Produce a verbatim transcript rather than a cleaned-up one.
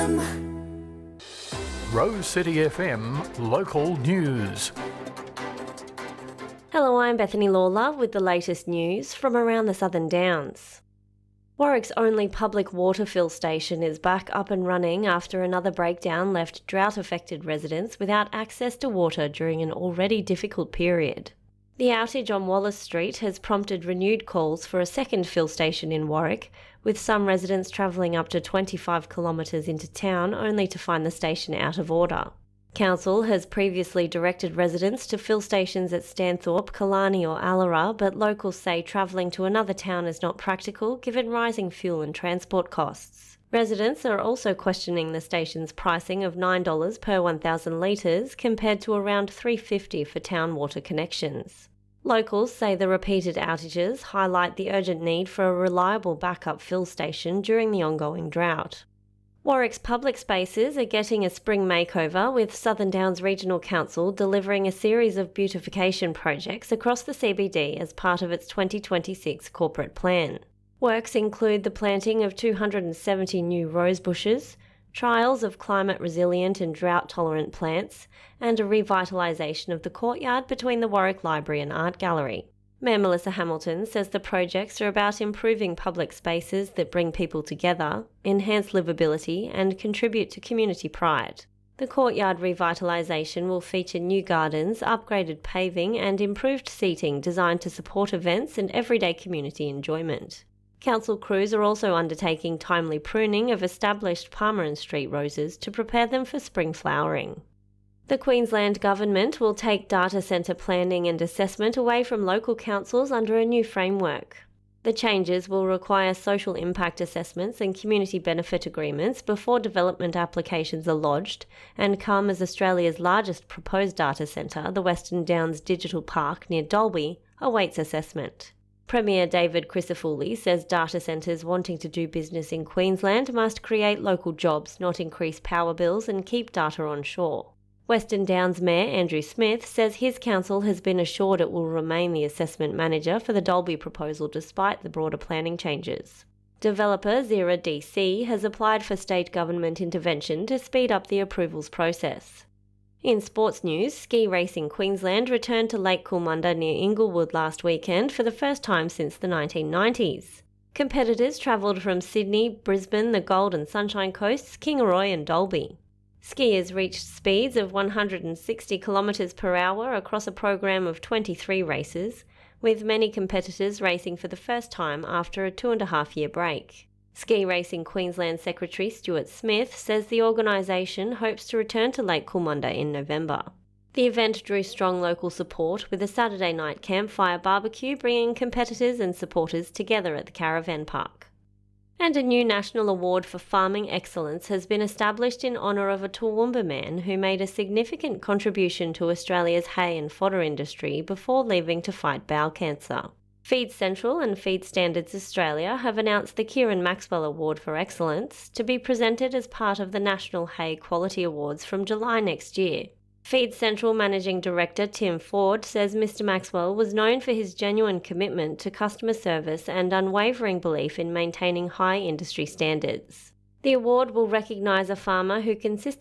M. Rose City F M Local News. Hello, I'm Bethany Lawler with the latest news from around the Southern Downs. Warwick's only public water fill station is back up and running after another breakdown left drought-affected residents without access to water during an already difficult period. The outage on Wallace Street has prompted renewed calls for a second fill station in Warwick, with some residents travelling up to twenty-five kilometres into town only to find the station out of order. Council has previously directed residents to fill stations at Stanthorpe, Killarney or Allara, but locals say travelling to another town is not practical given rising fuel and transport costs. Residents are also questioning the station's pricing of nine dollars per one thousand litres compared to around three dollars fifty for town water connections. Locals say the repeated outages highlight the urgent need for a reliable backup fill station during the ongoing drought. Warwick's public spaces are getting a spring makeover, with Southern Downs Regional Council delivering a series of beautification projects across the C B D as part of its twenty twenty-six corporate plan. Works include the planting of two hundred seventy new rose bushes, trials of climate-resilient and drought-tolerant plants, and a revitalisation of the courtyard between the Warwick Library and Art Gallery. Mayor Melissa Hamilton says the projects are about improving public spaces that bring people together, enhance livability and contribute to community pride. The courtyard revitalisation will feature new gardens, upgraded paving and improved seating designed to support events and everyday community enjoyment. Council crews are also undertaking timely pruning of established Palmer and Street roses to prepare them for spring flowering. The Queensland Government will take data centre planning and assessment away from local councils under a new framework. The changes will require social impact assessments and community benefit agreements before development applications are lodged, and come as Australia's largest proposed data centre, the Western Downs Digital Park near Dalby, awaits assessment. Premier David Crisafulli says data centres wanting to do business in Queensland must create local jobs, not increase power bills and keep data on shore. Western Downs Mayor Andrew Smith says his council has been assured it will remain the assessment manager for the Dalby proposal despite the broader planning changes. Developer Zira D C has applied for state government intervention to speed up the approvals process. In sports news, Ski Racing Queensland returned to Lake Coolmunda near Inglewood last weekend for the first time since the nineteen nineties. Competitors travelled from Sydney, Brisbane, the Gold and Sunshine Coasts, Kingaroy and Dalby. Skiers reached speeds of one hundred sixty kilometres per hour across a program of twenty-three races, with many competitors racing for the first time after a two and a half year break. Ski Racing Queensland Secretary Stuart Smith says the organisation hopes to return to Lake Coolmunda in November. The event drew strong local support, with a Saturday night campfire barbecue bringing competitors and supporters together at the caravan park. And a new national award for farming excellence has been established in honour of a Toowoomba man who made a significant contribution to Australia's hay and fodder industry before leaving to fight bowel cancer. Feed Central and Feed Standards Australia have announced the Kieran Maxwell Award for Excellence to be presented as part of the National Hay Quality Awards from July next year. Feed Central Managing Director Tim Ford says Mister Maxwell was known for his genuine commitment to customer service and unwavering belief in maintaining high industry standards. The award will recognise a farmer who consistently